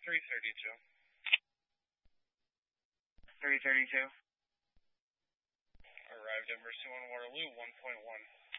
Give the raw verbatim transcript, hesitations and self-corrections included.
three thirty-two. three thirty-two. Arrived at Mercy one Waterloo, one point one.